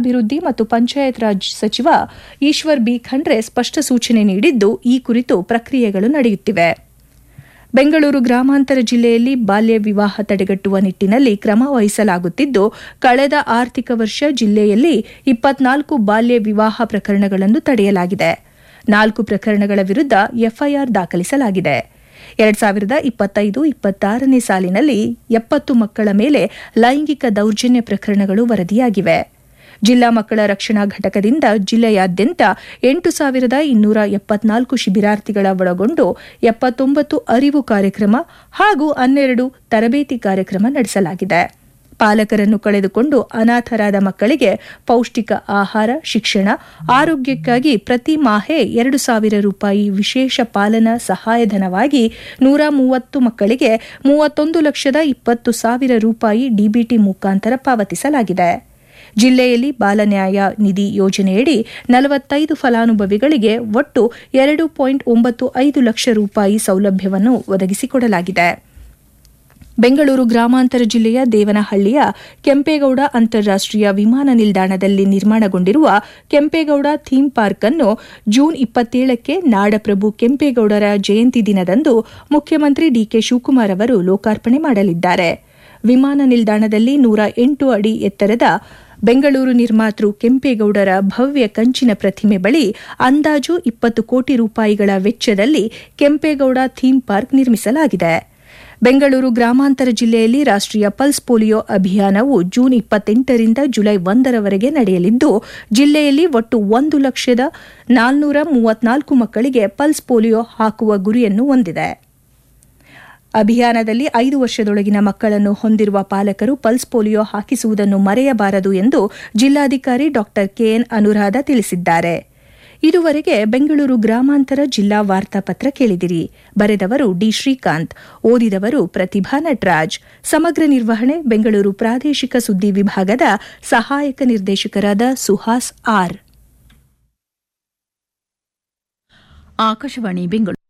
ಗ್ರಾಮೀಣಾಭಿವೃದ್ಧಿ ಮತ್ತು ಪಂಚಾಯತ್ ರಾಜ್ ಸಚಿವ ಈಶ್ವರ್ ಬಿ ಖಂಡ್ರೆ ಸ್ಪಷ್ಟ ಸೂಚನೆ ನೀಡಿದ್ದು, ಈ ಕುರಿತು ಪ್ರಕ್ರಿಯೆಗಳು ನಡೆಯುತ್ತಿವೆ. ಬೆಂಗಳೂರು ಗ್ರಾಮಾಂತರ ಜಿಲ್ಲೆಯಲ್ಲಿ ಬಾಲ್ಯ ವಿವಾಹ ತಡೆಗಟ್ಟುವ ನಿಟ್ಟಿನಲ್ಲಿ ಕ್ರಮ ವಹಿಸಲಾಗುತ್ತಿದ್ದು, ಕಳೆದ ಆರ್ಥಿಕ ವರ್ಷ ಜಿಲ್ಲೆಯಲ್ಲಿ 24 ಬಾಲ್ಯ ವಿವಾಹ ಪ್ರಕರಣಗಳನ್ನು ತಡೆಯಲಾಗಿದೆ. 4 ಪ್ರಕರಣಗಳ ವಿರುದ್ಧ ಎಫ್ಐಆರ್ ದಾಖಲಿಸಲಾಗಿದೆ. 2025-26ನೇ ಸಾಲಿನಲ್ಲಿ 70 ಮಕ್ಕಳ ಮೇಲೆ ಲೈಂಗಿಕ ದೌರ್ಜನ್ಯ ಪ್ರಕರಣಗಳು ವರದಿಯಾಗಿವೆ. ಜಿಲ್ಲಾ ಮಕ್ಕಳ ರಕ್ಷಣಾ ಘಟಕದಿಂದ ಜಿಲ್ಲೆಯಾದ್ಯಂತ 8,274 ಶಿಬಿರಾರ್ಥಿಗಳ ಒಳಗೊಂಡು 79 ಅರಿವು ಕಾರ್ಯಕ್ರಮ ಹಾಗೂ 12 ತರಬೇತಿ ಕಾರ್ಯಕ್ರಮ ನಡೆಸಲಾಗಿದೆ. ಪಾಲಕರನ್ನು ಕಳೆದುಕೊಂಡು ಅನಾಥರಾದ ಮಕ್ಕಳಿಗೆ ಪೌಷ್ಟಿಕ ಆಹಾರ, ಶಿಕ್ಷಣ, ಆರೋಗ್ಯಕ್ಕಾಗಿ ಪ್ರತಿ ಮಾಹೆ 2,000 ರೂಪಾಯಿ ವಿಶೇಷ ಪಾಲನಾ ಸಹಾಯಧನವಾಗಿ 130 ಮಕ್ಕಳಿಗೆ 31,20,000 ರೂಪಾಯಿ ಡಿಬಿಟಿ ಮುಖಾಂತರ ಪಾವತಿಸಲಾಗಿದೆ. ಜಿಲ್ಲೆಯಲ್ಲಿ ಬಾಲನ್ಯಾಯ ನಿಧಿ ಯೋಜನೆಯಡಿ 45 ಫಲಾನುಭವಿಗಳಿಗೆ ಒಟ್ಟು 2.95 ಲಕ್ಷ ರೂಪಾಯಿ ಸೌಲಭ್ಯವನ್ನು ಒದಗಿಸಿಕೊಡಲಾಗಿದೆ. ಬೆಂಗಳೂರು ಗ್ರಾಮಾಂತರ ಜಿಲ್ಲೆಯ ದೇವನಹಳ್ಳಿಯ ಕೆಂಪೇಗೌಡ ಅಂತಾರಾಷ್ಟೀಯ ವಿಮಾನ ನಿಲ್ದಾಣದಲ್ಲಿ ನಿರ್ಮಾಣಗೊಂಡಿರುವ ಕೆಂಪೇಗೌಡ ಥೀಮ್ ಪಾರ್ಕ್ ಅನ್ನು ಜೂನ್ 27ಕ್ಕೆ ನಾಡಪ್ರಭು ಕೆಂಪೇಗೌಡರ ಜಯಂತಿ ದಿನದಂದು ಮುಖ್ಯಮಂತ್ರಿ ಡಿಕೆ ಶಿವಕುಮಾರ್ ಅವರು ಲೋಕಾರ್ಪಣೆ ಮಾಡಲಿದ್ದಾರೆ. ವಿಮಾನ ನಿಲ್ದಾಣದಲ್ಲಿ 108 ಅಡಿ ಎತ್ತರದ ಬೆಂಗಳೂರು ನಿರ್ಮಾತೃ ಕೆಂಪೇಗೌಡರ ಭವ್ಯ ಕಂಚಿನ ಪ್ರತಿಮೆ ಬಳಿ ಅಂದಾಜು 20 ಕೋಟಿ ರೂಪಾಯಿಗಳ ವೆಚ್ಚದಲ್ಲಿ ಕೆಂಪೇಗೌಡ ಥೀಮ್ ಪಾರ್ಕ್ ನಿರ್ಮಿಸಲಾಗಿದೆ. ಬೆಂಗಳೂರು ಗ್ರಾಮಾಂತರ ಜಿಲ್ಲೆಯಲ್ಲಿ ರಾಷ್ಟ್ರೀಯ ಪಲ್ಸ್ ಪೋಲಿಯೋ ಅಭಿಯಾನವು ಜೂನ್ 28ರಿಂದ ಜುಲೈ 1ರವರೆಗೆ ನಡೆಯಲಿದ್ದು, ಜಿಲ್ಲೆಯಲ್ಲಿ ಒಟ್ಟು 1,434 ಮಕ್ಕಳಿಗೆ ಪಲ್ಸ್ ಪೋಲಿಯೋ ಹಾಕುವ ಗುರಿಯನ್ನು ಹೊಂದಿದೆ. ಅಭಿಯಾನದಲ್ಲಿ 5 ವರ್ಷದೊಳಗಿನ ಮಕ್ಕಳನ್ನು ಹೊಂದಿರುವ ಪಾಲಕರು ಪಲ್ಸ್ ಪೋಲಿಯೋ ಹಾಕಿಸುವುದನ್ನು ಮರೆಯಬಾರದು ಎಂದು ಜಿಲ್ಲಾಧಿಕಾರಿ ಡಾ ಕೆಎನ್ ಅನುರಾಧ ತಿಳಿಸಿದ್ದಾರೆ. ಇದುವರೆಗೆ ಬೆಂಗಳೂರು ಗ್ರಾಮಾಂತರ ಜಿಲ್ಲಾ ವಾರ್ತಾಪತ್ರ ಕೇಳಿದಿರಿ. ಬರೆದವರು ಡಿ ಶ್ರೀಕಾಂತ್, ಓದಿದವರು ಪ್ರತಿಭಾ ನಟರಾಜ್. ಸಮಗ್ರ ನಿರ್ವಹಣೆ ಬೆಂಗಳೂರು ಪ್ರಾದೇಶಿಕ ಸುದ್ದಿ ವಿಭಾಗದ ಸಹಾಯಕ ನಿರ್ದೇಶಕರಾದ ಸುಹಾಸ್ ಆರ್. ಆಕಾಶವಾಣಿ ಬೆಂಗಳೂರು.